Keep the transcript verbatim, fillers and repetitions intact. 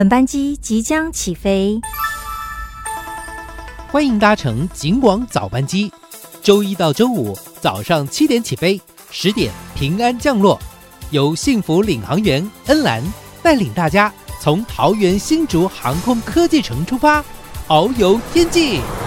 本班机即将起飞， 欢迎搭乘警广早班机，周一到周五早上七点起飞，十点平安降落，由幸福领航员恩兰带领大家从桃园新竹航空科技城出发，遨游天际。